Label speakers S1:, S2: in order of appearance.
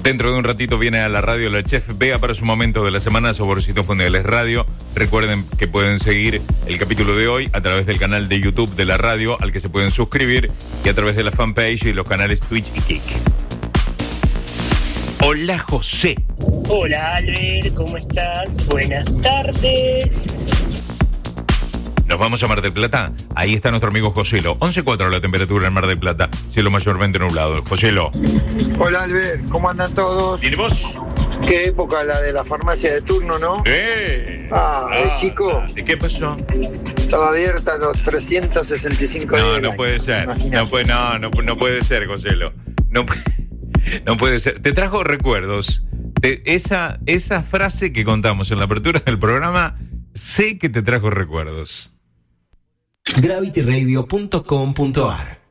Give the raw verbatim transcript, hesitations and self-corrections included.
S1: Dentro de un ratito viene a la radio la chef Bea para su momento de la semana, Saborcitos Mundiales Radio. Recuerden que pueden seguir el capítulo de hoy a través del canal de YouTube de la radio, al que se pueden suscribir, y a través de la fanpage y los canales Twitch y Kik. Hola, José.
S2: Hola, Albert, ¿cómo estás? Buenas tardes.
S1: Nos vamos a Mar del Plata. Ahí está nuestro amigo Joselo. once cuatro la temperatura en Mar del Plata. Cielo mayormente nublado. Joselo.
S3: Hola, Albert. ¿Cómo andan todos?
S1: ¿Y vos?
S3: Qué época la de la farmacia de turno, ¿no?
S1: ¡Eh!
S3: Ah, ¿eh, chico?
S1: ¿Y qué pasó?
S3: Estaba abierta los trescientos sesenta y cinco días.
S1: No, no puede ser. No puede, no, no, no puede ser, Joselo. No, no puede ser. Te trajo recuerdos. Te, esa, esa frase que contamos en la apertura del programa, sé que te trajo recuerdos.
S4: Gravity Radio punto com punto a r